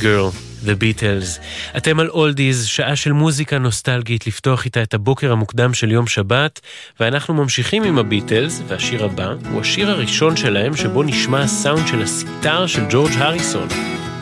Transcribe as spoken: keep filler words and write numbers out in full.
Girl, The Beatles. אתם על אולדיז, שעה של מוזיקה נוסטלגית, לפתוח איתה את הבוקר המוקדם של יום שבת, ואנחנו ממשיכים עם הביטלס, והשיר הבא הוא השיר הראשון שלהם שבו נשמע הסאונד של הסיטר של ג'ורג' הריסון.